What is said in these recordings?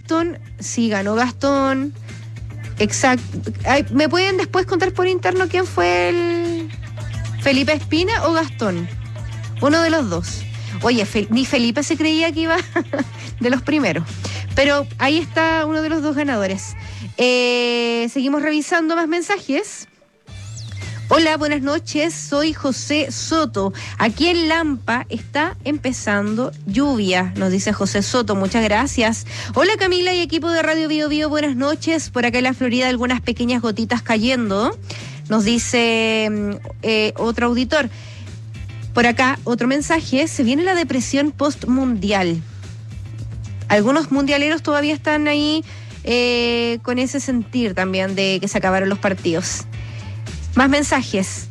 Gastón. Sí, ganó Gastón. Exacto. ¿Me pueden después contar por interno quién fue el Felipe Espina o Gastón? Uno de los dos. Oye, ni Felipe se creía que iba de los primeros. Pero ahí está uno de los dos ganadores. Seguimos revisando más mensajes. Hola, buenas noches, soy José Soto. Aquí en Lampa está empezando lluvia, nos dice José Soto, muchas gracias. Hola Camila y equipo de Radio Bio Bio, buenas noches. Por acá en la Florida algunas pequeñas gotitas cayendo, nos dice otro auditor. Por acá otro mensaje, se viene la depresión postmundial. Algunos mundialeros todavía están ahí con ese sentir también de que se acabaron los partidos. Más mensajes.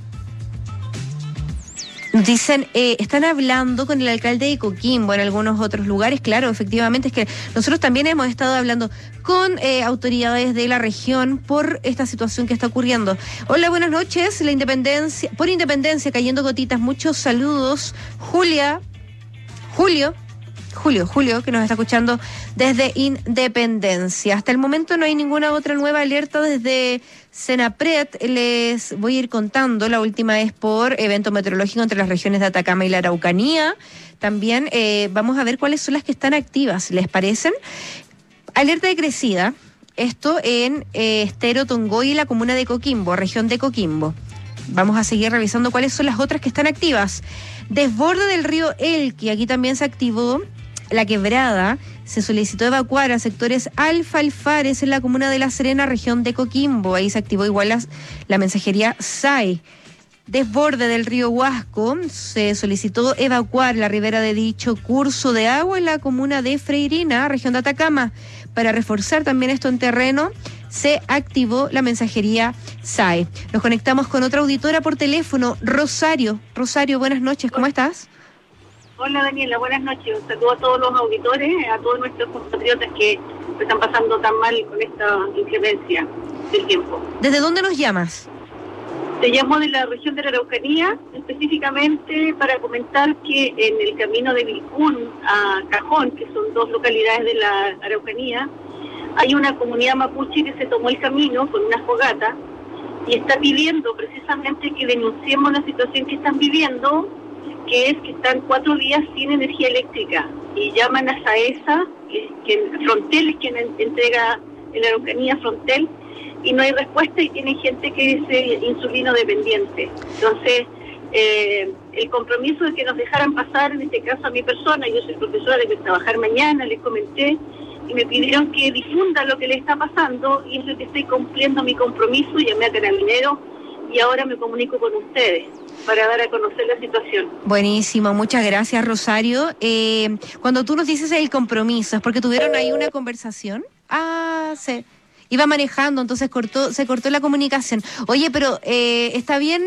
Dicen, están hablando con el alcalde de Coquimbo en algunos otros lugares. Claro, efectivamente, es que nosotros también hemos estado hablando con autoridades de la región por esta situación que está ocurriendo. Hola, buenas noches. La Independencia, por Independencia, cayendo gotitas. Muchos saludos. Julio, que nos está escuchando desde Independencia. Hasta el momento no hay ninguna otra nueva alerta desde Senapred. Les voy a ir contando. La última es por evento meteorológico entre las regiones de Atacama y la Araucanía. También vamos a ver cuáles son las que están activas. ¿Les parecen? Alerta de crecida. Esto en Estero Tongoy y la comuna de Coquimbo, región de Coquimbo. Vamos a seguir revisando cuáles son las otras que están activas. Desborde del río Elqui. Aquí también se activó La Quebrada. Se solicitó evacuar a sectores Alfalfares en la comuna de La Serena, región de Coquimbo. Ahí se activó igual la mensajería SAE. Desborde del río Huasco. Se solicitó evacuar la ribera de dicho curso de agua en la comuna de Freirina, región de Atacama. Para reforzar también esto en terreno, se activó la mensajería SAE. Nos conectamos con otra auditora por teléfono, Rosario. Rosario, buenas noches, ¿cómo estás? Hola Daniela, buenas noches. Un saludo a todos los auditores, a todos nuestros compatriotas que están pasando tan mal con esta inclemencia del tiempo. ¿Desde dónde nos llamas? Te llamo de la región de la Araucanía, específicamente para comentar que en el camino de Vilcún a Cajón, que son dos localidades de la Araucanía, hay una comunidad mapuche que se tomó el camino con una fogata y está pidiendo precisamente que denunciemos la situación que están viviendo, que es que están 4 días sin energía eléctrica y llaman a SAESA, que Frontel es quien entrega en la Araucanía Frontel, y no hay respuesta y tienen gente que es insulino dependiente. Entonces, el compromiso de que nos dejaran pasar, en este caso a mi persona, yo soy profesora de trabajar mañana, les comenté, y me pidieron que difunda lo que le está pasando, y es lo que estoy cumpliendo mi compromiso. Llamé a Carabineros y ahora me comunico con ustedes para dar a conocer la situación. Buenísimo, muchas gracias Rosario. Cuando tú nos dices el compromiso, ¿es porque tuvieron ahí una conversación? Sí. Iba manejando, entonces se cortó la comunicación. Oye, pero está bien.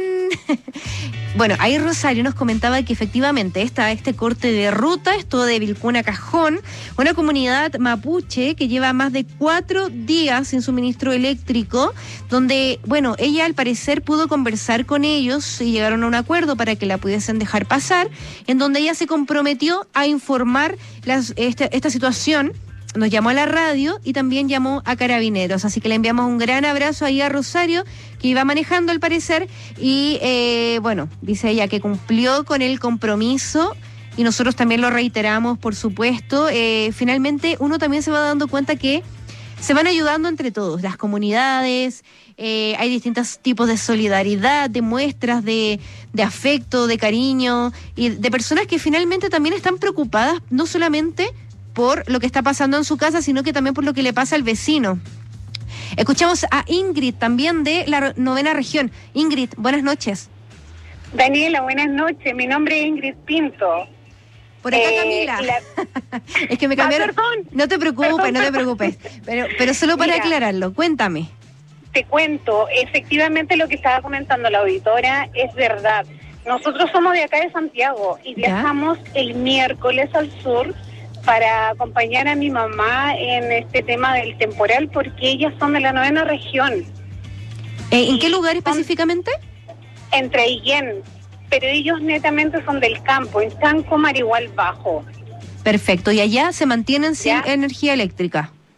Bueno, ahí Rosario nos comentaba que efectivamente está este corte de ruta, esto de Vilcún a Cajón, una comunidad mapuche que lleva más de 4 días sin suministro eléctrico, donde, bueno, ella al parecer pudo conversar con ellos y llegaron a un acuerdo para que la pudiesen dejar pasar, en donde ella se comprometió a informar esta situación. Nos llamó a la radio y también llamó a Carabineros, así que le enviamos un gran abrazo ahí a Rosario, que iba manejando al parecer, y bueno, dice ella que cumplió con el compromiso y nosotros también lo reiteramos, por supuesto. Finalmente uno también se va dando cuenta que se van ayudando entre todos, las comunidades, hay distintos tipos de solidaridad, de muestras de afecto, de cariño, y de personas que finalmente también están preocupadas, no solamente por lo que está pasando en su casa, sino que también por lo que le pasa al vecino. Escuchamos a Ingrid, también de la 9ª región. Ingrid, buenas noches. Daniela, buenas noches. Mi nombre es Ingrid Pinto. Por acá Camila. Es que me cambiaron. Perdón. No te preocupes. Pero solo para aclararlo, cuéntame. Te cuento, efectivamente lo que estaba comentando la auditora es verdad. Nosotros somos de acá de Santiago y viajamos el miércoles al sur para acompañar a mi mamá en este tema del temporal, porque ellas son de la 9ª región. ¿En qué lugar específicamente? Entre Aillén, pero ellos netamente son del campo, en Tanco Marigual Bajo. Perfecto, y allá se mantienen sin energía eléctrica.